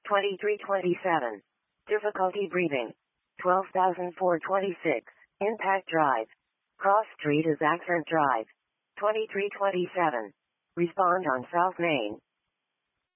2327. Difficulty breathing. 12,426. Impact Drive. Cross Street is Accent Drive. 2327. Respond on South Main.